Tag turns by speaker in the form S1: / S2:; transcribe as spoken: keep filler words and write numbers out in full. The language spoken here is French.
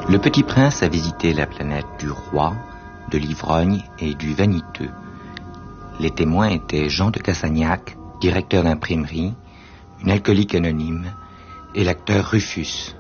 S1: Le Petit Prince a visité la planète du roi, de l'ivrogne et du vaniteux. Les témoins étaient Jean de Cassagnac, directeur d'imprimerie, une alcoolique anonyme, et l'acteur Rufus.